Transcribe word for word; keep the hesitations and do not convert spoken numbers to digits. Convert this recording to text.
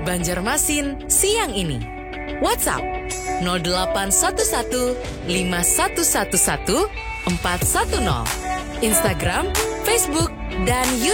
Banjarmasin siang ini. WhatsApp nol delapan satu satu lima satu satu satu empat satu nol. Instagram, Facebook, dan YouTube.